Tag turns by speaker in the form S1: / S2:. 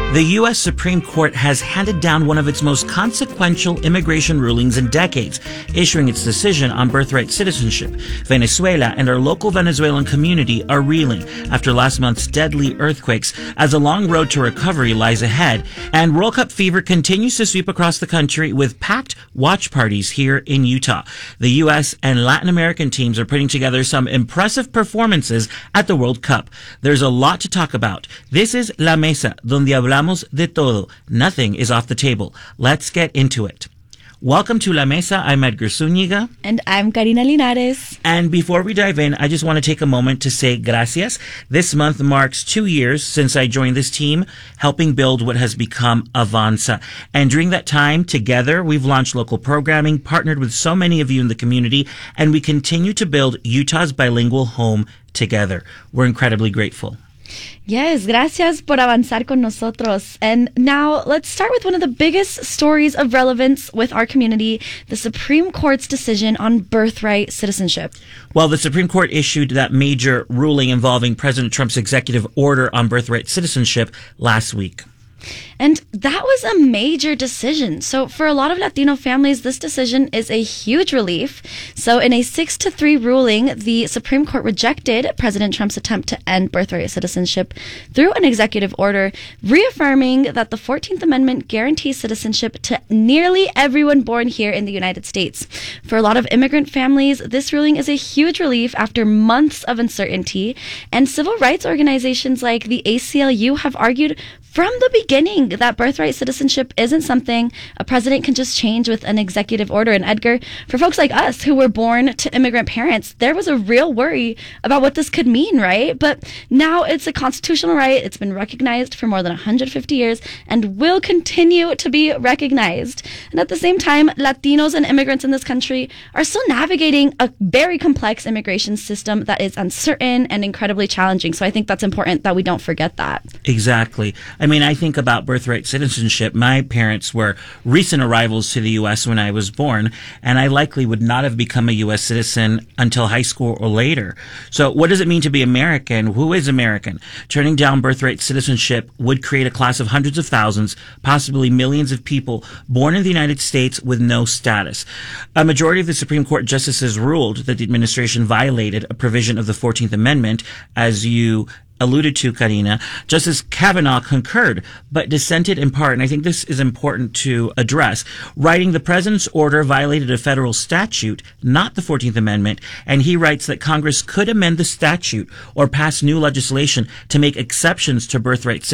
S1: The U.S. Supreme Court has handed down one of its most consequential immigration rulings in decades, issuing its decision on birthright citizenship. Venezuela and our local Venezuelan community are reeling after last month's deadly earthquakes, as a long road to recovery lies ahead, and World Cup fever continues to sweep across the country with packed watch parties here in Utah. The U.S. and Latin American teams are putting together some impressive performances at the World Cup. There's a lot to talk about. This is La Mesa, donde hablamos de todo. Nothing is off the table. Let's get into it. Welcome to La Mesa. I'm Edgar Zúñiga.
S2: And I'm Karina Linares.
S1: And before we dive in, I just want to take a moment to say gracias. This month marks 2 years since I joined this team, helping build what has become Avanza. And during that time, together, we've launched local programming, partnered with so many of you in the community, and we continue to build Utah's bilingual home together. We're incredibly grateful.
S2: Yes, gracias por avanzar con nosotros. And now let's start with one of the biggest stories of relevance with our community, the Supreme Court's decision on birthright citizenship.
S1: Well, the Supreme Court issued that major ruling involving President Trump's executive order on birthright citizenship last week.
S2: And that was a major decision. So for a lot of Latino families, this decision is a huge relief. So in a 6-3 ruling, the Supreme Court rejected President Trump's attempt to end birthright citizenship through an executive order, reaffirming that the 14th Amendment guarantees citizenship to nearly everyone born here in the United States. For a lot of immigrant families, this ruling is a huge relief after months of uncertainty. And civil rights organizations like the ACLU have argued from the beginning that birthright citizenship isn't something a president can just change with an executive order. And Edgar, for folks like us who were born to immigrant parents, there was a real worry about what this could mean, right? But now it's a constitutional right. It's been recognized for more than 150 years and will continue to be recognized. And at the same time, Latinos and immigrants in this country are still navigating a very complex immigration system that is uncertain and incredibly challenging. So I think that's important that we don't forget that.
S1: Exactly. I mean, I think about birthright citizenship. My parents were recent arrivals to the U.S. when I was born, and I likely would not have become a U.S. citizen until high school or later. So what does it mean to be American? Who is American? Turning down birthright citizenship would create a class of hundreds of thousands, possibly millions of people born in the United States with no status. A majority of the Supreme Court justices ruled that the administration violated a provision of the 14th Amendment, as you alluded to, Karina. Justice Kavanaugh concurred, but dissented in part, and I think this is important to address. Writing, the president's order violated a federal statute, not the 14th Amendment, and he writes that Congress could amend the statute or pass new legislation to make exceptions to birthright